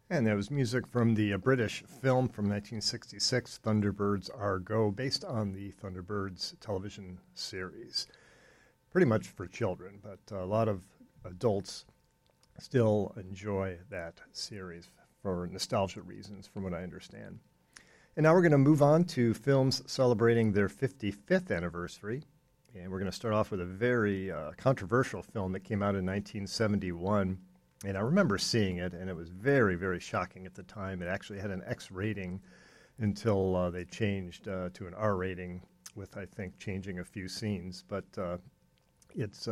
And there was music from the British film from 1966, Thunderbirds Are Go, based on the Thunderbirds television series. Pretty much for children, but a lot of adults still enjoy that series for nostalgia reasons, from what I understand. And now we're going to move on to films celebrating their 55th anniversary. And we're going to start off with a very controversial film that came out in 1971. And I remember seeing it, and it was very, very shocking at the time. It actually had an X rating until they changed to an R rating with, I think, changing a few scenes. But it's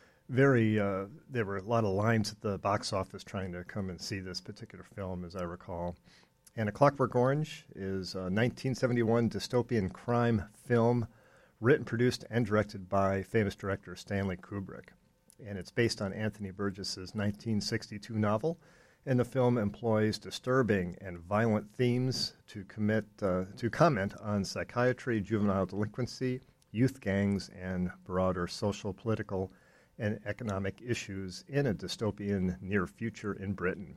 very, there were a lot of lines at the box office trying to come and see this particular film, as I recall. And A Clockwork Orange is a 1971 dystopian crime film written, produced, and directed by famous director Stanley Kubrick. And it's based on Anthony Burgess's 1962 novel, and the film employs disturbing and violent themes to comment on psychiatry, juvenile delinquency, youth gangs, and broader social, political, and economic issues in a dystopian near future in Britain.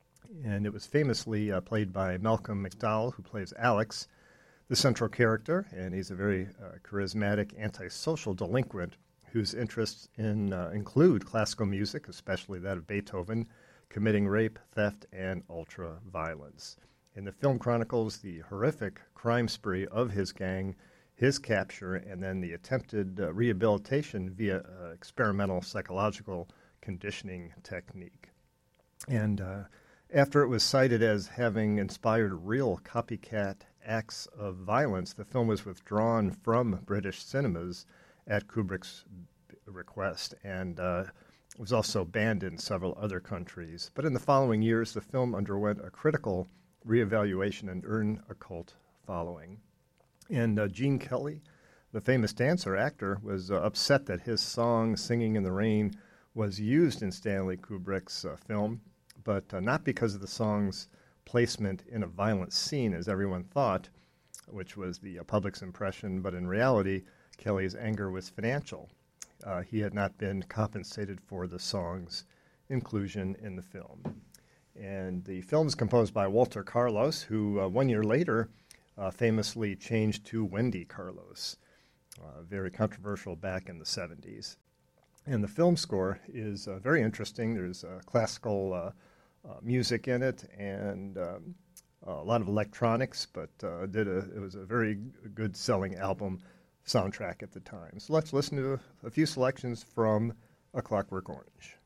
And it was famously played by Malcolm McDowell, who plays Alex, the central character, and he's a very charismatic antisocial delinquent whose interests include classical music, especially that of Beethoven, committing rape, theft, and ultra-violence. And the film chronicles the horrific crime spree of his gang, his capture, and then the attempted rehabilitation via experimental psychological conditioning technique. And after it was cited as having inspired real copycat acts of violence, the film was withdrawn from British cinemas at Kubrick's request, and was also banned in several other countries. But in the following years, the film underwent a critical reevaluation and earned a cult following. And Gene Kelly, the famous actor, was upset that his song, Singing in the Rain, was used in Stanley Kubrick's film, but not because of the song's placement in a violent scene, as everyone thought, which was the public's impression, but in reality, Kelly's anger was financial. He had not been compensated for the song's inclusion in the film. And the film is composed by Walter Carlos, who 1 year later famously changed to Wendy Carlos, very controversial back in the 70s. And the film score is very interesting. There's classical music in it and a lot of electronics, but it was a very good selling album soundtrack at the time. So let's listen to a few selections from A Clockwork Orange.